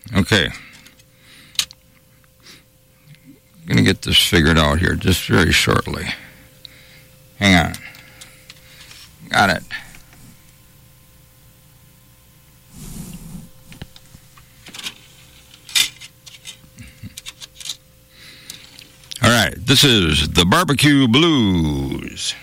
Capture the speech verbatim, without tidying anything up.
Okay. Going to get this figured out here just very shortly. Hang on. Got it. All right, this is the Barbecue Blues.